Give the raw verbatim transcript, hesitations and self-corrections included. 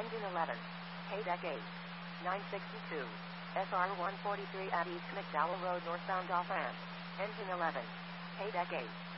Engine eleven. K-Deck eight. nine sixty-two. S R one forty-three at East McDowell Road, northbound off ramp. Engine eleven. K-Deck eight.